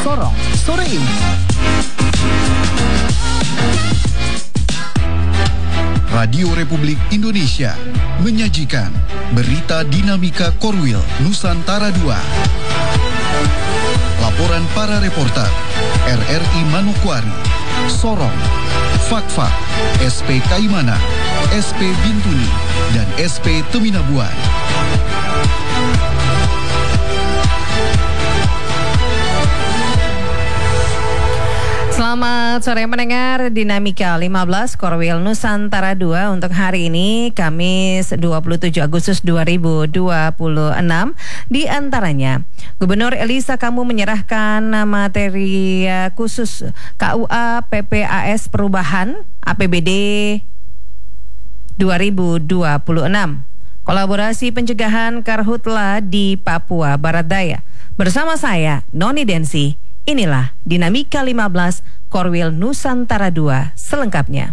Sorong sore ini. Radio Republik Indonesia menyajikan berita dinamika Korwil Nusantara II. Laporan para reporter RRI Manokwari, Sorong, Fakfak, SP Kaimana, SP Bintuni, dan SP Teminabuan. Selamat sore mendengar Dinamika 15 Korwil Nusantara II untuk hari ini Kamis 27 Agustus 2026. Di antaranya, Gubernur Elisa Kambu menyerahkan materi khusus KUA PPAS Perubahan APBD 2026. Kolaborasi pencegahan karhutla di Papua Barat Daya. Bersama saya, Noni Densi. Inilah Dinamika 15 Korwil Nusantara II selengkapnya.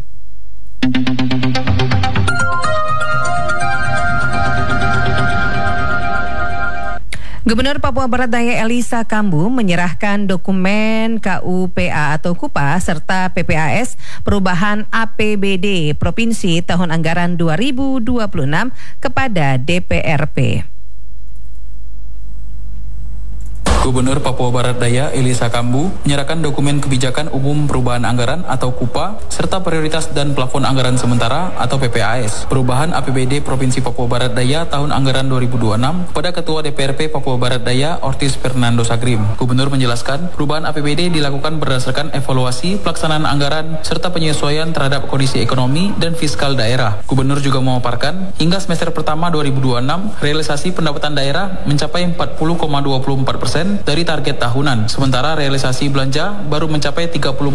Gubernur Papua Barat Daya Elisa Kambu menyerahkan dokumen KUPA atau KUPA serta PPAS perubahan APBD Provinsi tahun anggaran 2026 kepada DPRP. Gubernur Papua Barat Daya Elisa Kambu menyerahkan dokumen kebijakan umum perubahan anggaran atau KUPA serta prioritas dan plafon anggaran sementara atau PPAS perubahan APBD Provinsi Papua Barat Daya tahun anggaran 2026 kepada Ketua DPRP Papua Barat Daya Ortiz Fernando Sagrim. Gubernur menjelaskan perubahan APBD dilakukan berdasarkan evaluasi pelaksanaan anggaran serta penyesuaian terhadap kondisi ekonomi dan fiskal daerah. Gubernur juga memaparkan hingga semester pertama 2026 realisasi pendapatan daerah mencapai 40,24% dari target tahunan, sementara realisasi belanja baru mencapai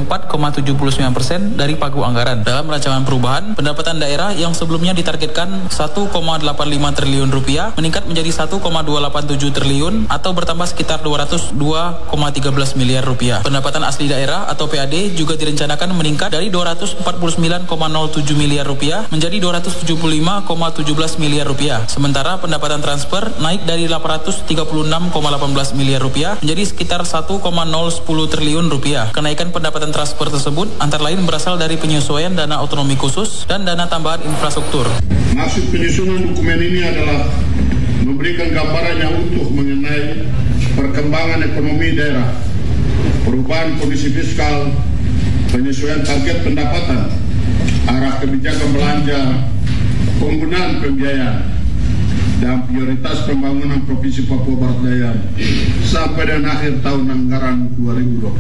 34,79% dari pagu anggaran. Dalam rancangan perubahan, pendapatan daerah yang sebelumnya ditargetkan 1,85 triliun rupiah meningkat menjadi 1,287 triliun atau bertambah sekitar 202,13 miliar rupiah. Pendapatan asli daerah atau PAD juga direncanakan meningkat dari 249,07 miliar rupiah menjadi 275,17 miliar rupiah. Sementara pendapatan transfer naik dari 836,18 miliar rupiah menjadi sekitar 1,010 triliun rupiah. Kenaikan pendapatan transfer tersebut antara lain berasal dari penyesuaian dana otonomi khusus dan dana tambahan infrastruktur. Maksud penyusunan dokumen ini adalah memberikan gambaran yang utuh mengenai perkembangan ekonomi daerah, perubahan kondisi fiskal, penyesuaian target pendapatan, arah kebijakan belanja, penggunaan pembiayaan, dan prioritas pembangunan Provinsi Papua Barat Daya sampai dan akhir tahun anggaran 2026.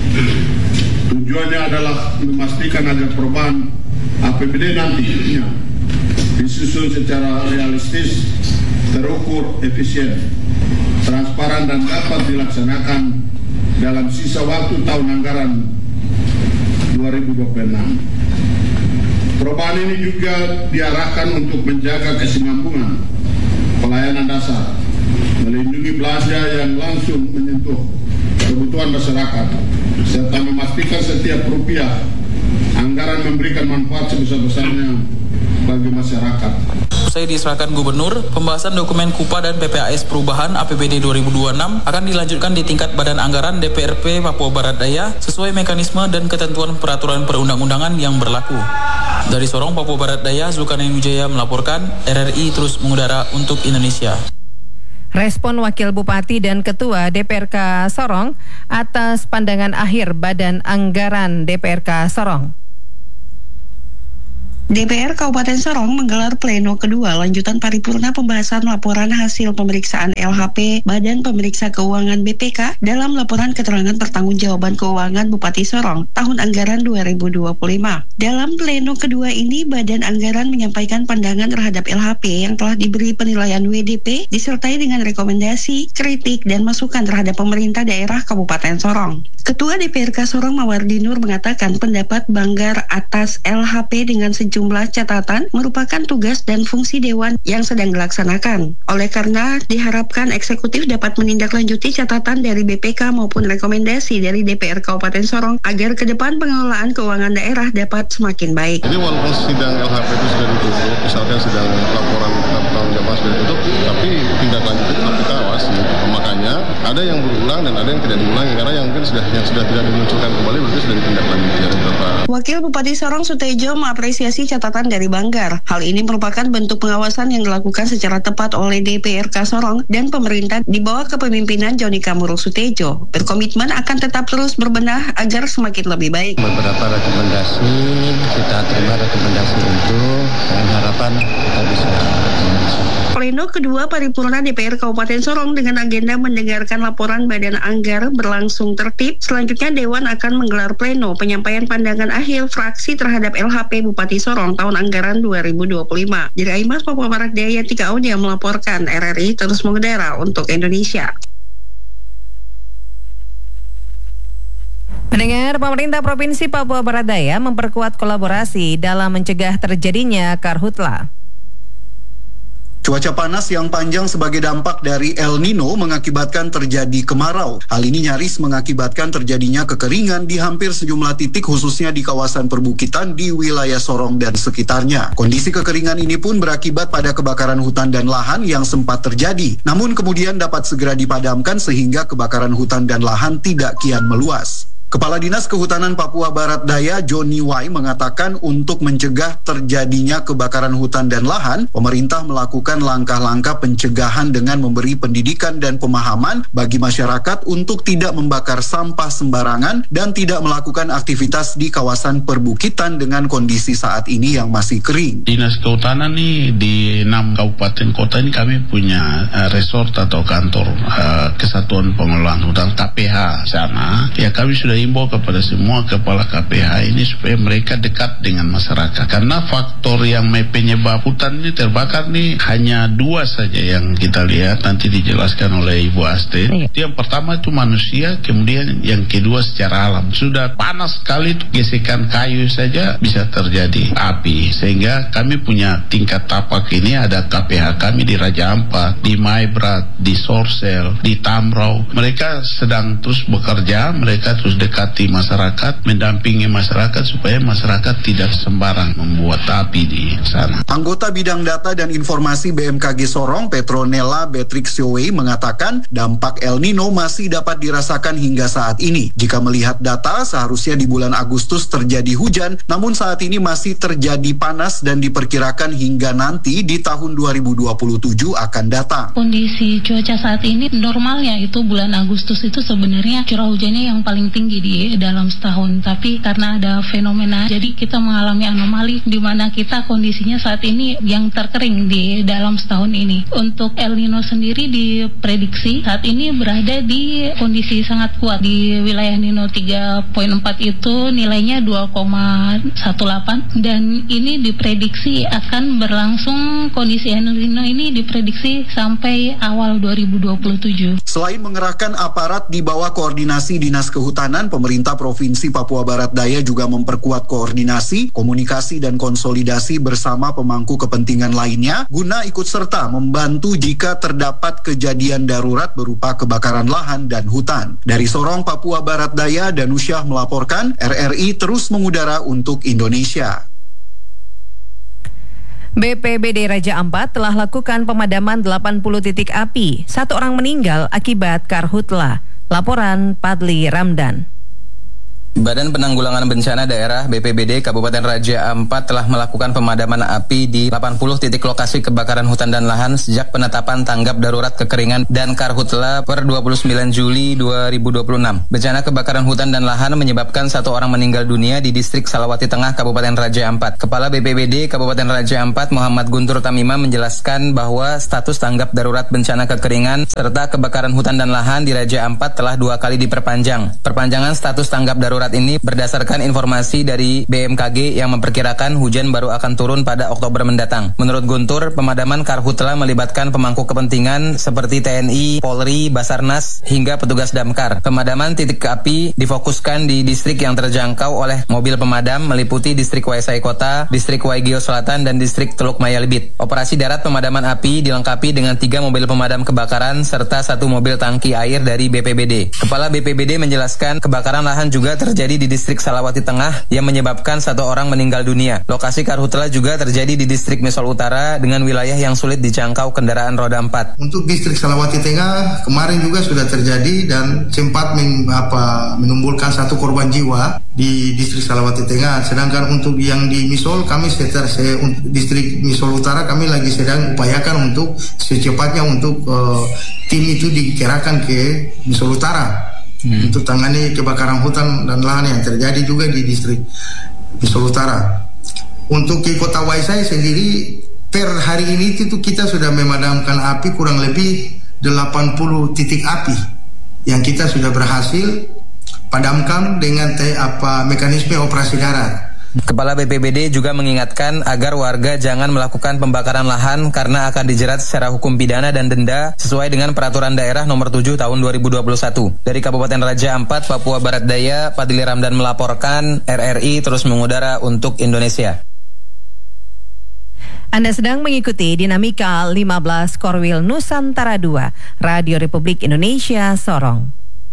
Tujuannya adalah memastikan agar perubahan APBD nantinya disusun secara realistis, terukur, efisien, transparan dan dapat dilaksanakan dalam sisa waktu tahun anggaran 2026. Perubahan ini juga diarahkan untuk menjaga kesinambungan pelayanan dasar, melindungi belanja yang langsung menyentuh kebutuhan masyarakat, serta memastikan setiap rupiah anggaran memberikan manfaat sebesar-besarnya bagi masyarakat. Usai diserahkan Gubernur, pembahasan dokumen KUPA dan PPAS perubahan APBD 2026 akan dilanjutkan di tingkat Badan Anggaran DPRP Papua Barat Daya sesuai mekanisme dan ketentuan peraturan perundang-undangan yang berlaku. Dari Sorong, Papua Barat Daya, Zulkarnain Wijaya melaporkan, RRI terus mengudara untuk Indonesia. Respon Wakil Bupati dan Ketua DPRK Sorong atas pandangan akhir Badan Anggaran DPRK Sorong. DPR Kabupaten Sorong menggelar pleno kedua lanjutan paripurna pembahasan laporan hasil pemeriksaan LHP Badan Pemeriksa Keuangan BPK dalam laporan keterangan pertanggungjawaban keuangan Bupati Sorong tahun anggaran 2025. Dalam pleno kedua ini, Badan Anggaran menyampaikan pandangan terhadap LHP yang telah diberi penilaian WDP disertai dengan rekomendasi, kritik, dan masukan terhadap pemerintah daerah Kabupaten Sorong. Ketua DPRK Sorong Mawardi Nur mengatakan pendapat Banggar atas LHP dengan sejumlah catatan merupakan tugas dan fungsi Dewan yang sedang dilaksanakan. Oleh karena diharapkan eksekutif dapat menindaklanjuti catatan dari BPK maupun rekomendasi dari DPR Kabupaten Sorong agar ke depan pengelolaan keuangan daerah dapat semakin baik. Jadi walaupun sidang LHP itu sudah ditutup, misalkan sidang laporan tahun jabatan sudah ditutup, tapi tindak lanjut tetap kita awasi. Makanya Ada yang berulang dan ada yang tidak diulangi, karena yang mungkin yang sudah tidak dimunculkan kembali berarti sudah ditindaklanjuti oleh beberapa. Wakil Bupati Sorong Sutejo mengapresiasi catatan dari Banggar. Hal ini merupakan bentuk pengawasan yang dilakukan secara tepat oleh DPRK Sorong dan pemerintah di bawah kepemimpinan Joni Kamuru Sutejo. Berkomitmen akan tetap terus berbenah agar semakin lebih baik. Beberapa rekomendasi, kita terima rekomendasi itu, dengan harapan kita bisa. Pleno kedua Paripurna DPR Kabupaten Sorong dengan agenda mendengarkan laporan Badan Anggar berlangsung tertib. Selanjutnya Dewan akan menggelar pleno penyampaian pandangan akhir fraksi terhadap LHP Bupati Sorong tahun anggaran 2025. Dari Aimas, Papua Barat Daya, Tika Audia melaporkan. RRI terus mengudara untuk Indonesia. Pendengar, pemerintah Provinsi Papua Barat Daya memperkuat kolaborasi dalam mencegah terjadinya karhutla. Cuaca panas yang panjang sebagai dampak dari El Nino mengakibatkan terjadi kemarau. Hal ini nyaris mengakibatkan terjadinya kekeringan di hampir sejumlah titik, khususnya di kawasan perbukitan di wilayah Sorong dan sekitarnya. Kondisi kekeringan ini pun berakibat pada kebakaran hutan dan lahan yang sempat terjadi. Namun kemudian dapat segera dipadamkan sehingga kebakaran hutan dan lahan tidak kian meluas. Kepala Dinas Kehutanan Papua Barat Daya Joni Wai mengatakan untuk mencegah terjadinya kebakaran hutan dan lahan, pemerintah melakukan langkah-langkah pencegahan dengan memberi pendidikan dan pemahaman bagi masyarakat untuk tidak membakar sampah sembarangan dan tidak melakukan aktivitas di kawasan perbukitan dengan kondisi saat ini yang masih kering. Dinas Kehutanan nih di 6 kabupaten kota ini kami punya resort atau kantor Kesatuan Pengelolaan Hutan KPH sana. Ya, kami sudah himbau kepada semua kepala KPH ini supaya mereka dekat dengan masyarakat, karena faktor yang penyebab hutan ini terbakar nih hanya 2 saja yang kita lihat, nanti dijelaskan oleh Ibu Aste. Yang pertama itu manusia, kemudian yang kedua secara alam. Sudah panas sekali itu, gesekan kayu saja bisa terjadi api, sehingga kami punya tingkat tapak ini, ada KPH kami di Raja Ampat, di Maibrat, di Sorsel, di Tamrau. Mereka sedang terus bekerja, mereka terus dekati masyarakat, mendampingi masyarakat supaya masyarakat tidak sembarang membuat api di sana. Anggota Bidang Data dan Informasi BMKG Sorong, Petronella Betrixiowe, mengatakan dampak El Nino masih dapat dirasakan hingga saat ini. Jika melihat data, seharusnya di bulan Agustus terjadi hujan, namun saat ini masih terjadi panas dan diperkirakan hingga nanti di tahun 2027 akan datang. Kondisi cuaca saat ini normalnya itu bulan Agustus itu sebenarnya curah hujannya yang paling tinggi di dalam setahun, tapi karena ada fenomena jadi kita mengalami anomali di mana kita kondisinya saat ini yang terkering di dalam setahun ini. Untuk El Nino sendiri diprediksi saat ini berada di kondisi sangat kuat. Di wilayah Nino 3.4 itu nilainya 2,18 dan ini diprediksi akan berlangsung, kondisi El Nino ini diprediksi sampai awal 2027. Selain mengerahkan aparat di bawah koordinasi Dinas Kehutanan, pemerintah Provinsi Papua Barat Daya juga memperkuat koordinasi, komunikasi, dan konsolidasi bersama pemangku kepentingan lainnya guna ikut serta membantu jika terdapat kejadian darurat berupa kebakaran lahan dan hutan. Dari Sorong, Papua Barat Daya, Danusyah melaporkan. RRI terus mengudara untuk Indonesia. BPBD Raja Ampat telah lakukan pemadaman 80 titik api. 1 orang meninggal akibat karhutla. Laporan Padli Ramdan. Badan Penanggulangan Bencana Daerah BPBD Kabupaten Raja Ampat telah melakukan pemadaman api di 80 titik lokasi kebakaran hutan dan lahan sejak penetapan tanggap darurat kekeringan dan karhutla per 29 Juli 2026. Bencana kebakaran hutan dan lahan menyebabkan 1 orang meninggal dunia di distrik Salawati Tengah Kabupaten Raja Ampat. Kepala BPBD Kabupaten Raja Ampat Muhammad Guntur Tamima menjelaskan bahwa status tanggap darurat bencana kekeringan serta kebakaran hutan dan lahan di Raja Ampat telah 2 kali diperpanjang. Perpanjangan status tanggap darurat ini berdasarkan informasi dari BMKG yang memperkirakan hujan baru akan turun pada Oktober mendatang. Menurut Guntur, pemadaman karhutla melibatkan pemangku kepentingan seperti TNI, Polri, Basarnas, hingga petugas damkar. Pemadaman titik api difokuskan di distrik yang terjangkau oleh mobil pemadam meliputi distrik Waisai Kota, distrik Waigeo Selatan, dan distrik Teluk Maya Libit. Operasi darat pemadaman api dilengkapi dengan 3 mobil pemadam kebakaran serta 1 mobil tangki air dari BPBD. Kepala BPBD menjelaskan kebakaran lahan juga terjadi terjadi di distrik Salawati Tengah yang menyebabkan 1 orang meninggal dunia. Lokasi karhutla juga terjadi di distrik Misol Utara dengan wilayah yang sulit dijangkau kendaraan roda 4. Untuk distrik Salawati Tengah kemarin juga sudah terjadi dan sempat menimbulkan 1 korban jiwa di distrik Salawati Tengah. Sedangkan untuk yang di Misol, kami untuk distrik Misol Utara kami lagi sedang upayakan untuk secepatnya untuk tim itu dikerahkan ke Misol Utara untuk tangani kebakaran hutan dan lahan yang terjadi juga di distrik Misol Utara. Untuk di Kota Waisai sendiri per hari ini itu kita sudah memadamkan api kurang lebih 80 titik api yang kita sudah berhasil padamkan dengan mekanisme operasi darat. Kepala BPBD juga mengingatkan agar warga jangan melakukan pembakaran lahan karena akan dijerat secara hukum pidana dan denda sesuai dengan Peraturan Daerah Nomor 7 Tahun 2021. Dari Kabupaten Raja Ampat, Papua Barat Daya, Fadli Ramdan melaporkan. RRI terus mengudara untuk Indonesia. Anda sedang mengikuti Dinamika 15 Korwil Nusantara 2, Radio Republik Indonesia, Sorong.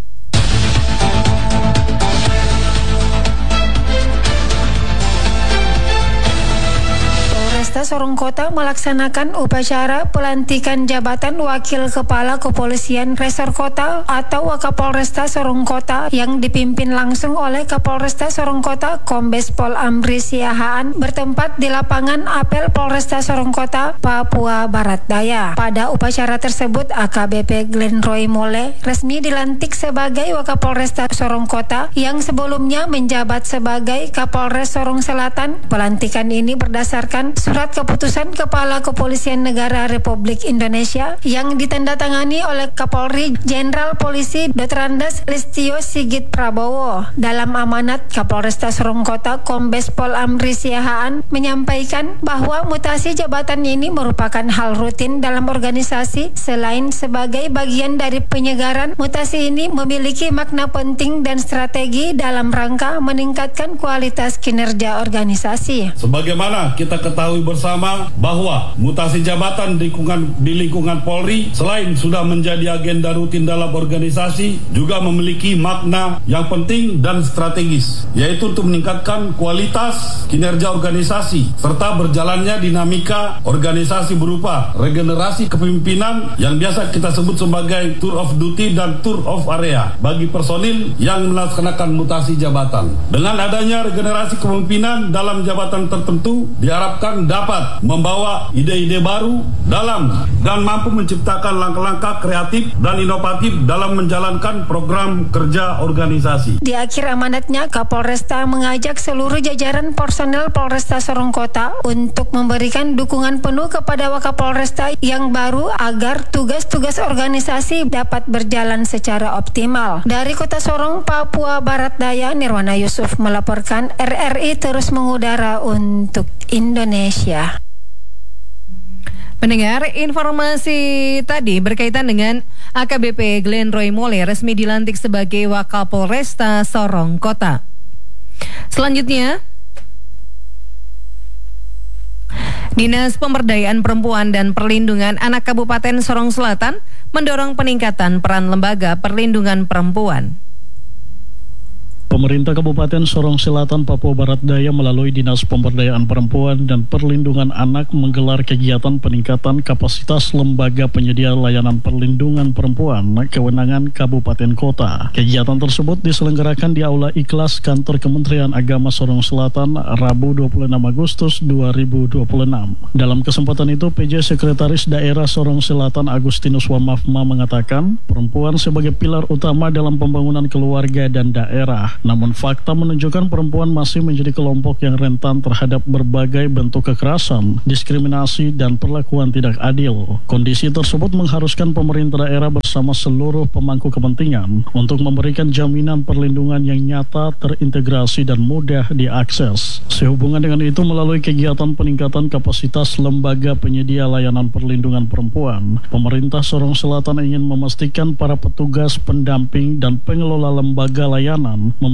Polresta Sorong Kota melaksanakan upacara pelantikan jabatan Wakil Kepala Kepolisian Resor Kota atau Wakapolresta Sorong Kota yang dipimpin langsung oleh Kapolresta Sorong Kota Kombes Pol Amri Siahaan bertempat di lapangan apel Polresta Sorong Kota, Papua Barat Daya. Pada upacara tersebut, AKBP Glenn Roy Mole resmi dilantik sebagai Wakapolresta Sorong Kota yang sebelumnya menjabat sebagai Kapolres Sorong Selatan. Pelantikan ini berdasarkan surat keputusan Kepala Kepolisian Negara Republik Indonesia yang ditandatangani oleh Kapolri Jenderal Polisi Dr. Andes Listio Sigit Prabowo. Dalam amanat, Kapolresta Sorong Kota Kombes Pol Amri Siahaan menyampaikan bahwa mutasi jabatan ini merupakan hal rutin dalam organisasi. Selain sebagai bagian dari penyegaran, mutasi ini memiliki makna penting dan strategi dalam rangka meningkatkan kualitas kinerja organisasi. Sebagaimana kita ketahui bersama bahwa mutasi jabatan di lingkungan Polri selain sudah menjadi agenda rutin dalam organisasi, juga memiliki makna yang penting dan strategis, yaitu untuk meningkatkan kualitas kinerja organisasi serta berjalannya dinamika organisasi berupa regenerasi kepemimpinan yang biasa kita sebut sebagai tour of duty dan tour of area bagi personil yang melaksanakan mutasi jabatan. Dengan adanya regenerasi kepemimpinan dalam jabatan tertentu diharapkan dapat membawa ide-ide baru dalam dan mampu menciptakan langkah-langkah kreatif dan inovatif dalam menjalankan program kerja organisasi. Di akhir amanatnya, Kapolresta mengajak seluruh jajaran personel Polresta Sorong Kota untuk memberikan dukungan penuh kepada Wakapolresta yang baru agar tugas-tugas organisasi dapat berjalan secara optimal. Dari Kota Sorong, Papua Barat Daya, Nirwana Yusuf melaporkan. RRI terus mengudara untuk Indonesia. Pendengar, informasi tadi berkaitan dengan AKBP Glenn Roy Mole resmi dilantik sebagai Wakapolresta Sorong Kota. Selanjutnya, Dinas Pemberdayaan Perempuan dan Perlindungan Anak Kabupaten Sorong Selatan mendorong peningkatan peran lembaga perlindungan perempuan. Pemerintah Kabupaten Sorong Selatan, Papua Barat Daya melalui Dinas Pemberdayaan Perempuan dan Perlindungan Anak menggelar kegiatan peningkatan kapasitas lembaga penyedia layanan perlindungan perempuan kewenangan Kabupaten Kota. Kegiatan tersebut diselenggarakan di Aula Ikhlas Kantor Kementerian Agama Sorong Selatan Rabu 26 Agustus 2026. Dalam kesempatan itu, PJ Sekretaris Daerah Sorong Selatan Agustinus Wamafma mengatakan perempuan sebagai pilar utama dalam pembangunan keluarga dan daerah. Namun fakta menunjukkan perempuan masih menjadi kelompok yang rentan terhadap berbagai bentuk kekerasan, diskriminasi, dan perlakuan tidak adil. Kondisi tersebut mengharuskan pemerintah daerah bersama seluruh pemangku kepentingan untuk memberikan jaminan perlindungan yang nyata, terintegrasi, dan mudah diakses. Sehubungan dengan itu, melalui kegiatan peningkatan kapasitas lembaga penyedia layanan perlindungan perempuan, pemerintah Sorong Selatan ingin memastikan para petugas, pendamping, dan pengelola lembaga layanan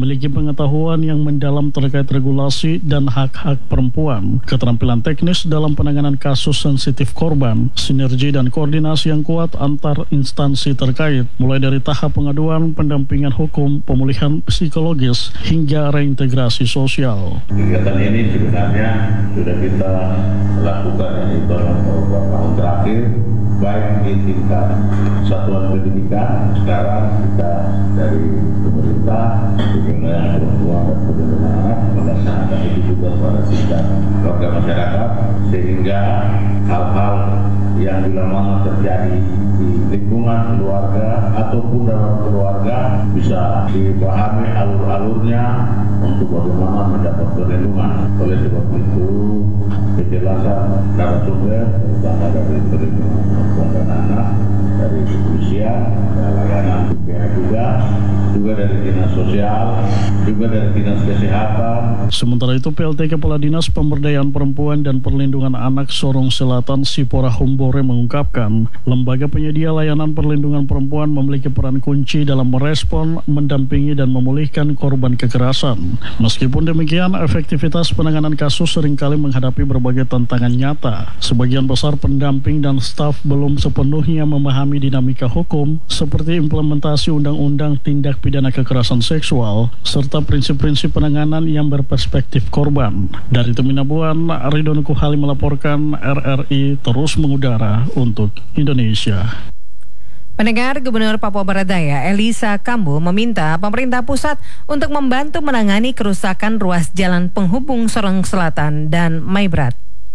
memiliki pengetahuan yang mendalam terkait regulasi dan hak-hak perempuan, keterampilan teknis dalam penanganan kasus sensitif korban, sinergi dan koordinasi yang kuat antar instansi terkait, mulai dari tahap pengaduan, pendampingan hukum, pemulihan psikologis, hingga reintegrasi sosial. Kegiatan ini sebenarnya sudah kita lakukan dalam beberapa tahun terakhir, baik di tingkat satuan pendidikan, sekarang kita dari pemerintah, dengan perempuan dan perlindungan anak melaksanakan itu juga pada tingkat warga masyarakat, sehingga hal-hal yang bila mana terjadi di lingkungan keluarga ataupun dalam keluarga bisa dipahami alur-alurnya untuk bagaimana mendapat perlindungan. Oleh sebab itu, kejelasan narasumber terutama dari perlindungan perempuan dan anak, dari kepolisian, layanan PPA juga dari dinas sosial, juga dari dinas kesehatan. Sementara itu, PLT Kepala Dinas Pemberdayaan Perempuan dan Perlindungan Anak Sorong Selatan Sipora Humbore mengungkapkan, lembaga penyedia layanan perlindungan perempuan memiliki peran kunci dalam merespon, mendampingi dan memulihkan korban kekerasan. Meskipun demikian, efektivitas penanganan kasus seringkali menghadapi berbagai tantangan nyata. Sebagian besar pendamping dan staf belum sepenuhnya memahami dinamika hukum seperti implementasi undang-undang tindak pidana kekerasan seksual serta prinsip-prinsip penanganan yang berperspektif korban. Dari Teminabuan, Ridwan Kuhali melaporkan, RRI terus mengudara untuk Indonesia. Pendengar, Gubernur Papua Barat Daya Elisa Kambu meminta pemerintah pusat untuk membantu menangani kerusakan ruas jalan penghubung Sorong Selatan dan Maibrat.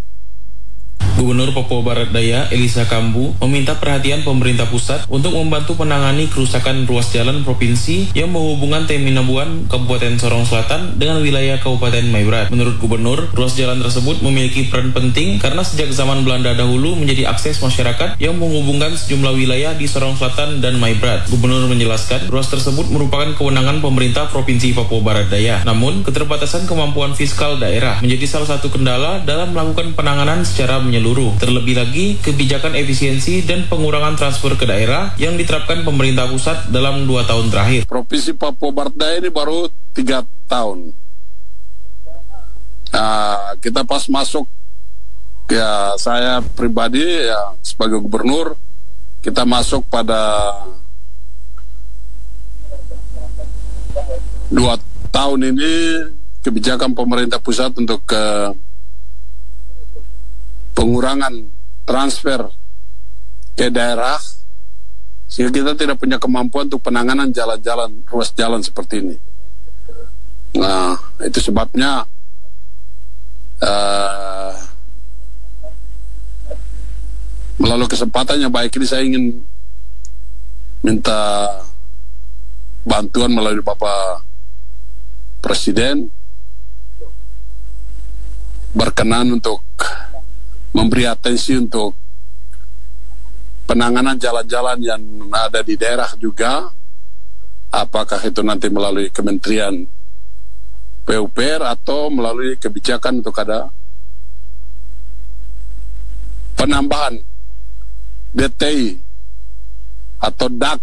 Gubernur Papua Barat Daya Elisa Kambu meminta perhatian pemerintah pusat untuk membantu menangani kerusakan ruas jalan provinsi yang menghubungkan Teminabuan, Kabupaten Sorong Selatan dengan wilayah Kabupaten Maibrat. Menurut Gubernur, ruas jalan tersebut memiliki peran penting karena sejak zaman Belanda dahulu menjadi akses masyarakat yang menghubungkan sejumlah wilayah di Sorong Selatan dan Maibrat. Gubernur menjelaskan, ruas tersebut merupakan kewenangan pemerintah Provinsi Papua Barat Daya. Namun, keterbatasan kemampuan fiskal daerah menjadi salah satu kendala dalam melakukan penanganan secara menyeluruh. Terlebih lagi, kebijakan efisiensi dan pengurangan transfer ke daerah yang diterapkan pemerintah pusat dalam 2 tahun terakhir. Provinsi Papua Barat Daya ini baru 3 tahun. Kita pas masuk, ya saya pribadi ya sebagai gubernur, kita masuk pada 2 tahun ini kebijakan pemerintah pusat untuk pengurangan transfer ke daerah, sehingga kita tidak punya kemampuan untuk penanganan jalan-jalan, ruas jalan seperti ini. Nah, itu sebabnya melalui kesempatan yang baik ini saya ingin minta bantuan melalui Bapak Presiden berkenan untuk memberi atensi untuk penanganan jalan-jalan yang ada di daerah juga, apakah itu nanti melalui Kementerian PUPR atau melalui kebijakan untuk ada penambahan DTI atau DAK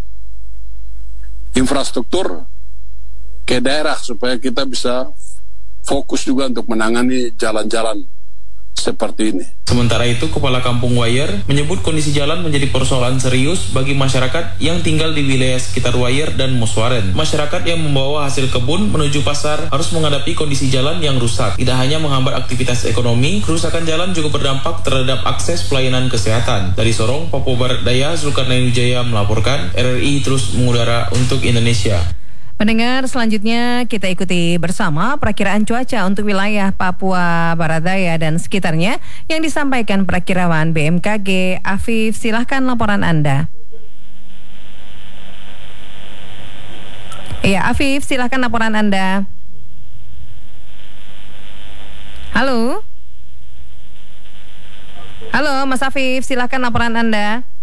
infrastruktur ke daerah supaya kita bisa fokus juga untuk menangani jalan-jalan seperti ini. Sementara itu, Kepala Kampung Wayer menyebut kondisi jalan menjadi persoalan serius bagi masyarakat yang tinggal di wilayah sekitar Wayer dan Muswaren. Masyarakat yang membawa hasil kebun menuju pasar harus menghadapi kondisi jalan yang rusak. Tidak hanya menghambat aktivitas ekonomi, kerusakan jalan juga berdampak terhadap akses pelayanan kesehatan. Dari Sorong, Papua Barat Daya, Zulkarnain Wijaya melaporkan, RRI terus mengudara untuk Indonesia. Pendengar, selanjutnya kita ikuti bersama perakiraan cuaca untuk wilayah Papua Barat Daya dan sekitarnya yang disampaikan perakirawan BMKG. Afif, silahkan laporan Anda. Iya, Afif, silahkan laporan Anda. Halo? Halo, Mas Afif, silahkan laporan Anda.